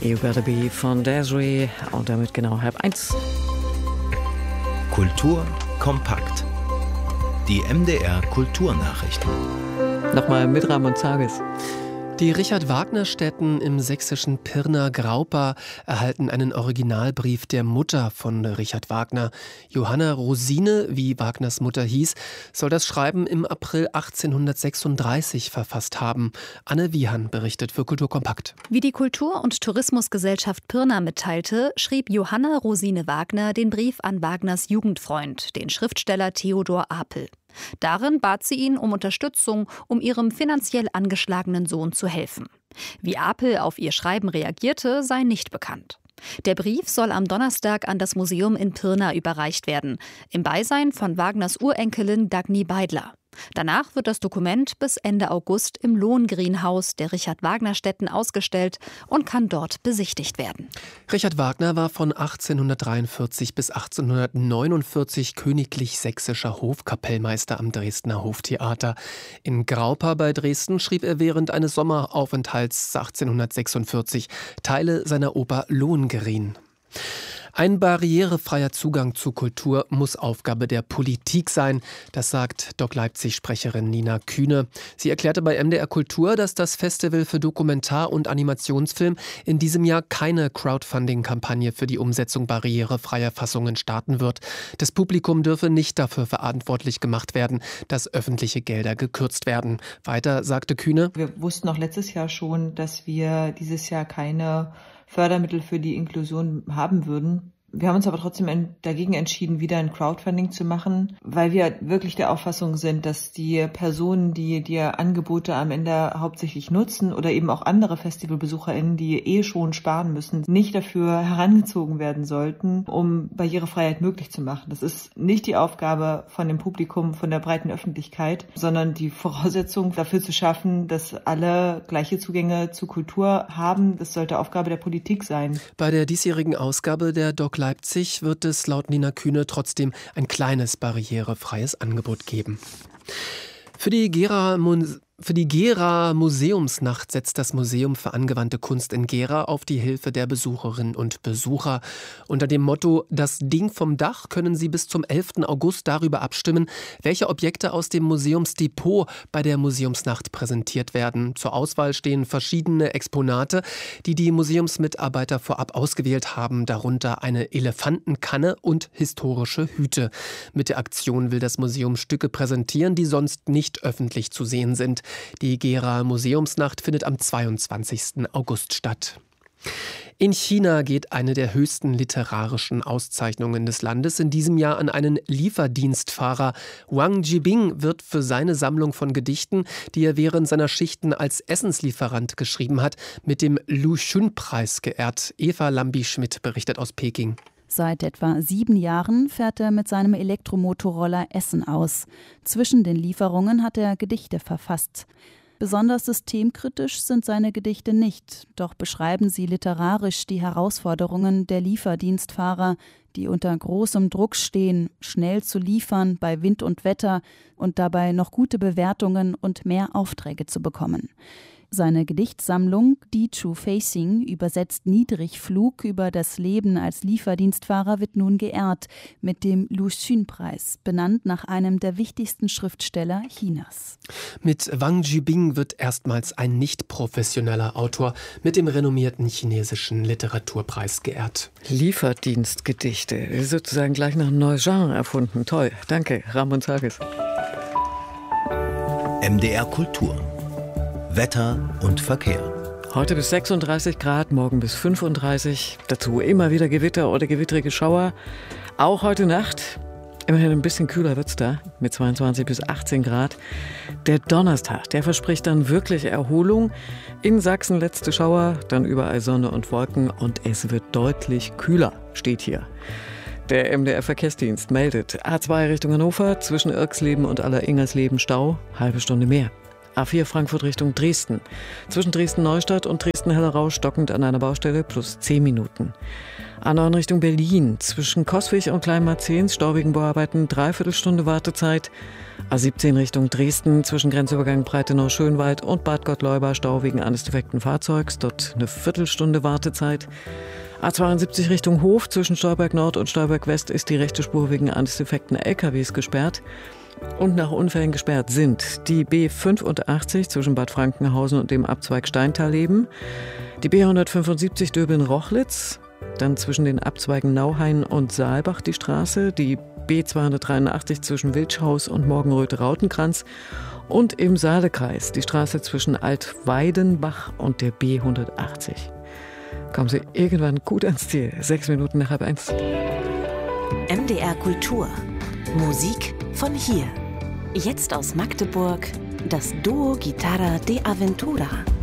You Gotta Be von Desiree und damit genau 12:30. Kultur kompakt. Die MDR Kulturnachrichten. Nochmal mit Ramon Zages. Die Richard-Wagner-Stätten im sächsischen Pirna-Graupa erhalten einen Originalbrief der Mutter von Richard Wagner. Johanna Rosine, wie Wagners Mutter hieß, soll das Schreiben im April 1836 verfasst haben. Anne Wiehan berichtet für Kultur kompakt. Wie die Kultur- und Tourismusgesellschaft Pirna mitteilte, schrieb Johanna Rosine Wagner den Brief an Wagners Jugendfreund, den Schriftsteller Theodor Apel. Darin bat sie ihn um Unterstützung, um ihrem finanziell angeschlagenen Sohn zu helfen. Wie Apel auf ihr Schreiben reagierte, sei nicht bekannt. Der Brief soll am Donnerstag an das Museum in Pirna überreicht werden, im Beisein von Wagners Urenkelin Dagny Beidler. Danach wird das Dokument bis Ende August im Lohengrinhaus der Richard-Wagner-Stätten ausgestellt und kann dort besichtigt werden. Richard Wagner war von 1843 bis 1849 königlich sächsischer Hofkapellmeister am Dresdner Hoftheater. In Graupa bei Dresden schrieb er während eines Sommeraufenthalts 1846 Teile seiner Oper Lohengrin. Ein barrierefreier Zugang zu Kultur muss Aufgabe der Politik sein, das sagt Doc Leipzig-Sprecherin Nina Kühne. Sie erklärte bei MDR Kultur, dass das Festival für Dokumentar- und Animationsfilm in diesem Jahr keine Crowdfunding-Kampagne für die Umsetzung barrierefreier Fassungen starten wird. Das Publikum dürfe nicht dafür verantwortlich gemacht werden, dass öffentliche Gelder gekürzt werden. Weiter sagte Kühne: Wir wussten auch letztes Jahr schon, dass wir dieses Jahr keine Fördermittel für die Inklusion haben würden. Wir haben uns aber trotzdem dagegen entschieden, wieder ein Crowdfunding zu machen, weil wir wirklich der Auffassung sind, dass die Personen, die Angebote am Ende hauptsächlich nutzen oder eben auch andere FestivalbesucherInnen, die schon sparen müssen, nicht dafür herangezogen werden sollten, um Barrierefreiheit möglich zu machen. Das ist nicht die Aufgabe von dem Publikum, von der breiten Öffentlichkeit, sondern die Voraussetzung dafür zu schaffen, dass alle gleiche Zugänge zu Kultur haben. Das sollte Aufgabe der Politik sein. Bei der diesjährigen Ausgabe der Doc Leipzig wird es laut Nina Kühne trotzdem ein kleines barrierefreies Angebot geben. Für die Gera Museumsnacht setzt das Museum für angewandte Kunst in Gera auf die Hilfe der Besucherinnen und Besucher. Unter dem Motto »Das Ding vom Dach« können Sie bis zum 11. August darüber abstimmen, welche Objekte aus dem Museumsdepot bei der Museumsnacht präsentiert werden. Zur Auswahl stehen verschiedene Exponate, die die Museumsmitarbeiter vorab ausgewählt haben, darunter eine Elefantenkanne und historische Hüte. Mit der Aktion will das Museum Stücke präsentieren, die sonst nicht öffentlich zu sehen sind. Die Gera Museumsnacht findet am 22. August statt. In China geht eine der höchsten literarischen Auszeichnungen des Landes in diesem Jahr an einen Lieferdienstfahrer. Wang Jibing wird für seine Sammlung von Gedichten, die er während seiner Schichten als Essenslieferant geschrieben hat, mit dem Lu Xun-Preis geehrt. Eva Lambi-Schmidt berichtet aus Peking. Seit etwa 7 Jahren fährt er mit seinem Elektromotorroller Essen aus. Zwischen den Lieferungen hat er Gedichte verfasst. Besonders systemkritisch sind seine Gedichte nicht, doch beschreiben sie literarisch die Herausforderungen der Lieferdienstfahrer, die unter großem Druck stehen, schnell zu liefern bei Wind und Wetter und dabei noch gute Bewertungen und mehr Aufträge zu bekommen. Seine Gedichtsammlung Die True Facing, übersetzt Niedrigflug über das Leben als Lieferdienstfahrer, wird nun geehrt mit dem Lu Xun-Preis, benannt nach einem der wichtigsten Schriftsteller Chinas. Mit Wang Jibing wird erstmals ein nicht professioneller Autor mit dem renommierten chinesischen Literaturpreis geehrt. Lieferdienstgedichte, sozusagen gleich noch ein neues Genre erfunden. Toll, danke, Ramon Zages. MDR Kultur. Wetter und Verkehr. Heute bis 36 Grad, morgen bis 35. Dazu immer wieder Gewitter oder gewittrige Schauer. Auch heute Nacht. Immerhin ein bisschen kühler wird's da, mit 22 bis 18 Grad. Der Donnerstag, der verspricht dann wirklich Erholung. In Sachsen letzte Schauer, dann überall Sonne und Wolken und es wird deutlich kühler, steht hier. Der MDR-Verkehrsdienst meldet A2 Richtung Hannover, zwischen Irxleben und Aller-Ingersleben Stau, halbe Stunde mehr. A4 Frankfurt Richtung Dresden. Zwischen Dresden-Neustadt und Dresden-Hellerau stockend an einer Baustelle plus 10 Minuten. A9 Richtung Berlin. Zwischen Coswig und Kleinmarzens staubigen Bauarbeiten 3/4 Stunde Wartezeit. A17 Richtung Dresden. Zwischen Grenzübergang Breitenau-Schönwald und Bad Gottleuba Stau wegen eines defekten Fahrzeugs. Dort eine Viertelstunde Wartezeit. A72 Richtung Hof. Zwischen Stolberg Nord und Stolberg West ist die rechte Spur wegen eines defekten LKWs gesperrt. Und nach Unfällen gesperrt sind die B85 zwischen Bad Frankenhausen und dem Abzweig Steintalleben, die B175 Döbeln-Rochlitz, dann zwischen den Abzweigen Nauhain und Saalbach die Straße, die B283 zwischen Wildschhaus und Morgenröth-Rautenkranz und im Saalekreis die Straße zwischen Altweidenbach und der B180. Kommen Sie irgendwann gut ans Ziel. 6 Minuten nach 1:30. MDR Kultur. Musik von hier. Jetzt aus Magdeburg das Duo Guitarra de Aventura.